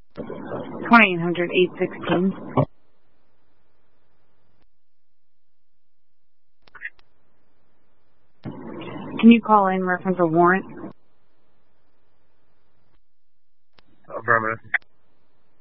2800-816. Can you call in reference a warrant? Affirmative.